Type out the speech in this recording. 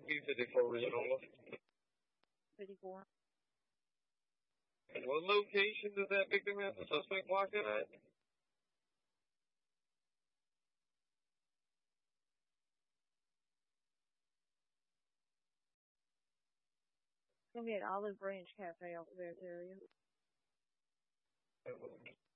B54 original. 54. What location does that victim have the suspect locked in at? It's going to be at Olive Branch Cafe over there, area.